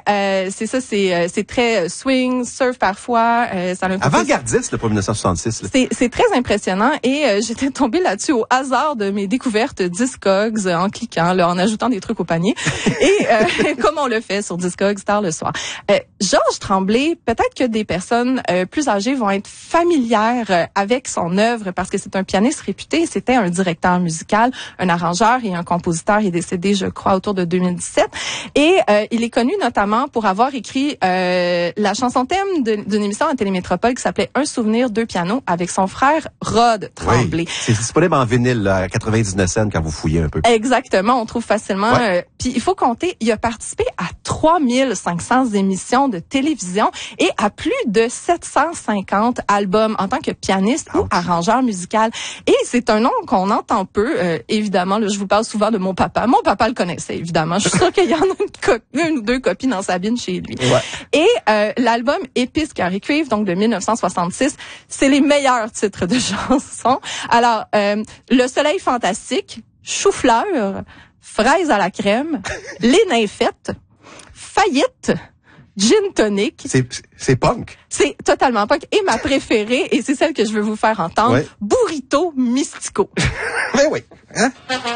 c'est ça, c'est très swing, surf parfois. Ça a un avant-gardiste pour 1966. Là. C'est très impressionnant et j'étais tombée là-dessus au hasard de mes découvertes Discogs en cliquant, là, en ajoutant des trucs au panier. Et comme on le fait sur Discogs tard le soir. Georges Tremblay, peut-être que des personnes plus âgées vont être familières avec son œuvre parce que c'est un pianiste réputé. C'était un directeur musical, un arrangeur et un compositeur. Il est décédé, je crois, autour de 2017. Et il est connu notamment pour avoir écrit la chanson thème d'une émission à Télémétropole qui s'appelait Un souvenir, deux pianos avec son frère Rod Tremblay. Oui, c'est disponible en vinyle là, à 99 cents quand vous fouillez un peu. Exactement, on trouve facilement. Ouais. Puis il faut compter, il a participé à 3500 émissions de télévision et à plus de 750 albums en tant que pianiste ou arrangeur musical. Et c'est un nom qu'on entend peu. Évidemment, là, je vous parle souvent de mon papa. Mon papa le connaissait, évidemment. Je suis sûre qu'il y en a une ou deux copies dans sa bine chez lui. Ouais. Et l'album Épices, Cœur et Cuivre, donc de 1966, c'est les meilleurs titres de chansons. Alors, Le Soleil fantastique, Chou-fleur, Fraise à la crème, Les nymphètes, Faillite, Gin tonic. C'est punk. C'est totalement punk. Et ma préférée, et c'est celle que je veux vous faire entendre, Burrito Mystico. Ben oui. Hein?